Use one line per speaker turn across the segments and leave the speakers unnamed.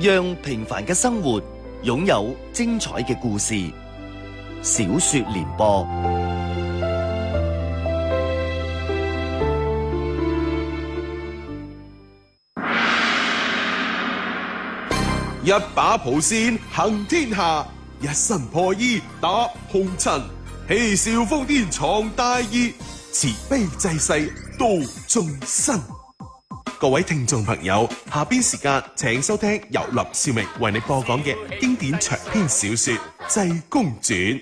讓平凡嘅生活擁有精彩嘅故事。小說聯播，
一把蒲扇行天下，一身破衣打紅塵，嬉笑瘋癲闖大義，慈悲濟世度眾生。各位聽眾朋友，下邊時間請收聽由林少明為你播講嘅經典長篇小說《濟公傳》。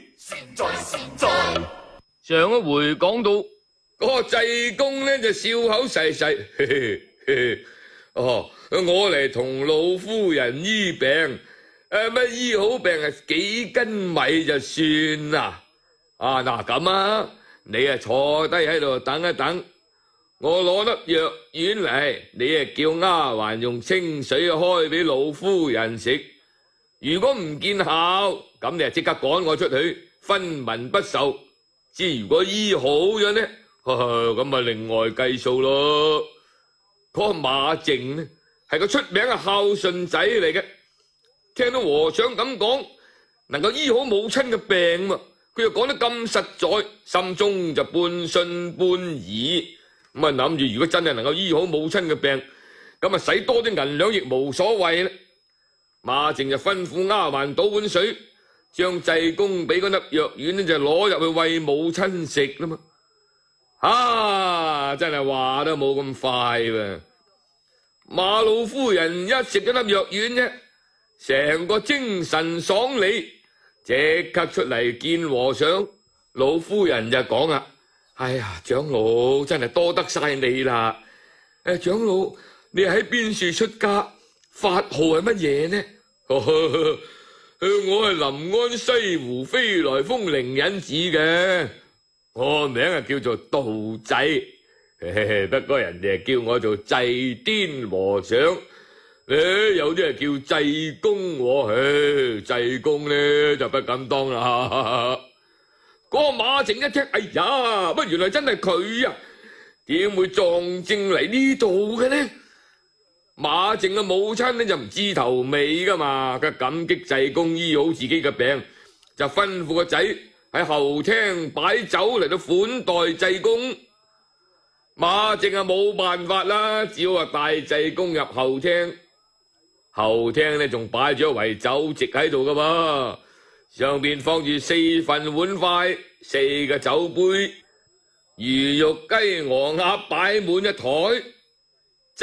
上一回講到嗰個濟公呢，就笑口噬噬，嘿嘿嘿，我嚟同老夫人醫病，乜醫好病係幾斤米就算啦。嗱咁啊，你坐低喺度等一等，我攞粒藥丸嚟，你叫丫鬟用清水開俾老夫人食。如果唔見效，咁你即刻趕我出去，分文不受。如果醫好咗呢，咁啊另外計數咯。嗰個馬靜呢係個出名嘅孝順仔嚟嘅，聽到和尚咁講，能夠醫好母親嘅病嘛，佢又講得咁實在，心中就半信半疑。咁啊諗住如果真係能夠醫好母親嘅病，咁啊使多啲銀兩亦無所謂啦。馬靜就吩咐丫鬟倒碗水，將濟公俾嗰粒藥丸呢就攞入去餵母親食啦嘛。真係話都冇咁快喎。馬老夫人一食咗粒藥丸啫，成個精神爽利，即刻出嚟見和尚。老夫人就講啦：哎呀，長老真係多得晒你啦！長老，你喺邊處出家？法號係乜嘢呢？我係臨安西湖飛來峰靈隱寺嘅，我名叫做道仔，不過人哋叫我做濟癲和尚，有啲係叫濟公，濟公呢就不敢當啦。嗰個馬靜一聽，哎呀，乜原來真係佢啊？點會撞正嚟呢度嘅呢？馬靜嘅母親呢就唔知頭尾噶嘛，佢感激濟公醫好自己嘅病，就吩咐個仔喺後廳擺酒嚟到款待濟公。馬靜啊冇辦法啦，只好帶濟公入後廳。後廳呢仲擺咗一圍酒席喺度噶噃，上邊放住4份碗筷、4個酒杯，魚肉雞鵝鴨擺滿一台。